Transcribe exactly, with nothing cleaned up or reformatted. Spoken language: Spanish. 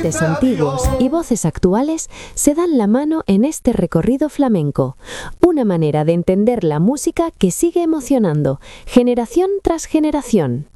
Cantantes antiguos y voces actuales se dan la mano en este recorrido flamenco, una manera de entender la música que sigue emocionando, generación tras generación.